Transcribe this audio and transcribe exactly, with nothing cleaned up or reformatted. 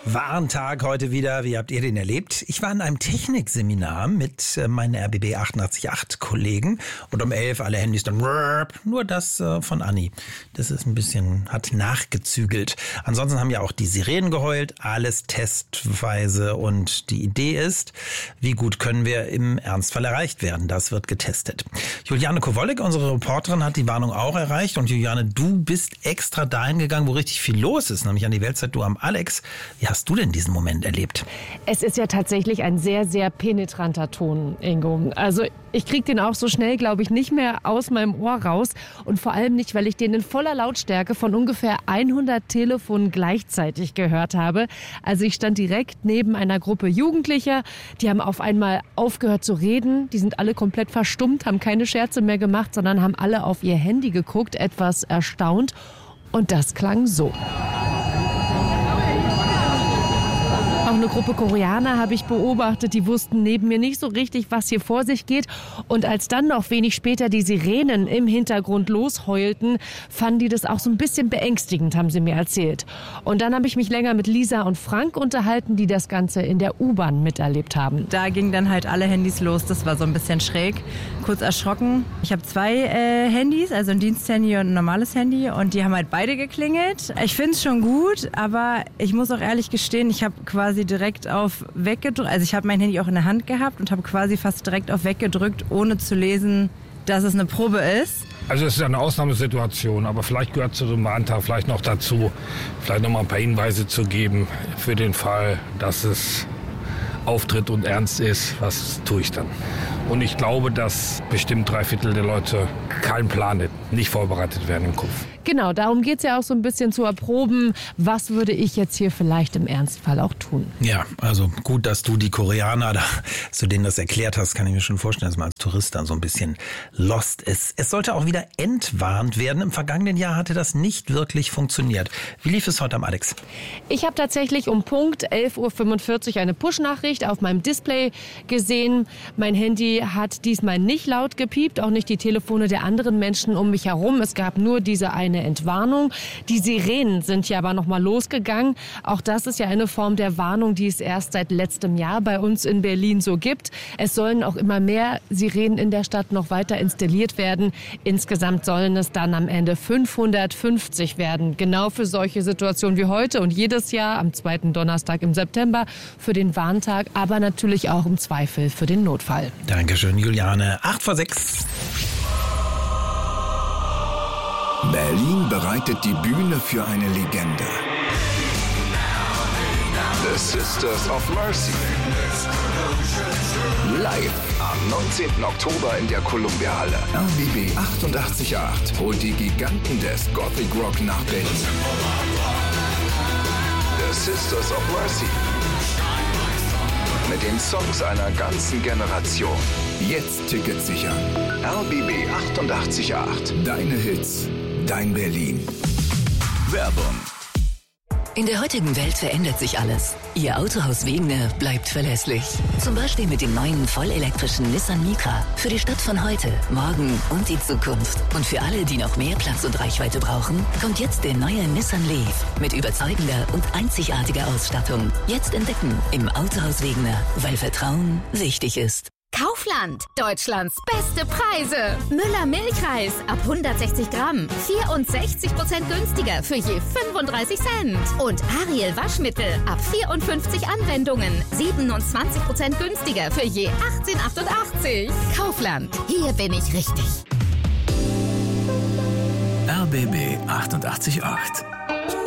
Warntag heute wieder. Wie habt ihr den erlebt? Ich war in einem Technikseminar mit meinen R B B achtundachtzig Komma acht Kollegen und um elf alle Handys dann nur das von Anni. Das ist ein bisschen, hat nachgezügelt. Ansonsten haben ja auch die Sirenen geheult, alles testweise und die Idee ist, wie gut können wir im Ernstfall erreicht werden. Das wird getestet. Juliane Kowolek, unsere Reporterin, hat die Warnung auch erreicht und Juliane, du bist extra dahin gegangen, wo richtig viel los ist, nämlich an die Weltzeit-Du am Alex. Wie hast du denn diesen Moment erlebt? Es ist ja tatsächlich ein sehr, sehr penetranter Ton, Ingo. Also ich kriege den auch so schnell, glaube ich, nicht mehr aus meinem Ohr raus. Und vor allem nicht, weil ich den in voller Lautstärke von ungefähr hundert Telefonen gleichzeitig gehört habe. Also ich stand direkt neben einer Gruppe Jugendlicher. Die haben auf einmal aufgehört zu reden. Die sind alle komplett verstummt, haben keine Scherze mehr gemacht, sondern haben alle auf ihr Handy geguckt, etwas erstaunt. Und das klang so. Auch eine Gruppe Koreaner habe ich beobachtet, die wussten neben mir nicht so richtig, was hier vor sich geht. Und als dann noch wenig später die Sirenen im Hintergrund losheulten, fanden die das auch so ein bisschen beängstigend, haben sie mir erzählt. Und dann habe ich mich länger mit Lisa und Frank unterhalten, die das Ganze in der U-Bahn miterlebt haben. Da gingen dann halt alle Handys los, das war so ein bisschen schräg, kurz erschrocken. Ich habe zwei äh, Handys, also ein Diensthandy und ein normales Handy und die haben halt beide geklingelt. Ich finde es schon gut, aber ich muss auch ehrlich gestehen, ich habe quasi direkt auf weggedrückt. Also ich habe mein Handy auch in der Hand gehabt und habe quasi fast direkt auf weggedrückt, ohne zu lesen, dass es eine Probe ist. Also es ist eine Ausnahmesituation, aber vielleicht gehört zu so einem Warntag vielleicht noch dazu, vielleicht noch mal ein paar Hinweise zu geben für den Fall, dass es auftritt und ernst ist. Was tue ich dann? Und ich glaube, dass bestimmt drei Viertel der Leute keinen Plan hätten, nicht vorbereitet werden im Kopf. Genau, darum geht es ja auch so ein bisschen zu erproben, was würde ich jetzt hier vielleicht im Ernstfall auch tun. Ja, also gut, dass du die Koreaner, da, dass du denen das erklärt hast, kann ich mir schon vorstellen, dass man als Tourist dann so ein bisschen lost ist. Es sollte auch wieder entwarnt werden. Im vergangenen Jahr hatte das nicht wirklich funktioniert. Wie lief es heute am Alex? Ich habe tatsächlich um Punkt elf Uhr fünfundvierzig eine Push-Nachricht auf meinem Display gesehen. Mein Handy hat diesmal nicht laut gepiept, auch nicht die Telefone der anderen Menschen um mich herum. Es gab nur diese eine Entwarnung. Die Sirenen sind ja aber noch mal losgegangen. Auch das ist ja eine Form der Warnung, die es erst seit letztem Jahr bei uns in Berlin so gibt. Es sollen auch immer mehr Sirenen in der Stadt noch weiter installiert werden. Insgesamt sollen es dann am Ende fünfhundertfünfzig werden. Genau für solche Situationen wie heute und jedes Jahr am zweiten Donnerstag im September für den Warntag, aber natürlich auch im Zweifel für den Notfall. Dankeschön, Juliane. acht vor sechs. Berlin bereitet die Bühne für eine Legende. The Sisters of Mercy. Live am neunzehnten Oktober in der Columbia-Halle. R B B achtundachtzig Komma acht holt die Giganten des Gothic Rock nach Berlin. The Sisters of Mercy. Mit den Songs einer ganzen Generation. Jetzt Tickets sichern. R B B achtundachtzig Komma acht. Deine Hits, dein Berlin. Werbung. In der heutigen Welt verändert sich alles. Ihr Autohaus Wegener bleibt verlässlich. Zum Beispiel mit dem neuen vollelektrischen Nissan Micra. Für die Stadt von heute, morgen und die Zukunft. Und für alle, die noch mehr Platz und Reichweite brauchen, kommt jetzt der neue Nissan Leaf. Mit überzeugender und einzigartiger Ausstattung. Jetzt entdecken im Autohaus Wegener, weil Vertrauen wichtig ist. Kaufland, Deutschlands beste Preise. Müller Milchreis ab hundertsechzig Gramm, vierundsechzig Prozent günstiger für je fünfunddreißig Cent. Und Ariel Waschmittel ab vierundfünfzig Anwendungen, siebenundzwanzig Prozent günstiger für je achtzehn Komma achtundachtzig. Kaufland, hier bin ich richtig. R B B achtundachtzig Komma acht.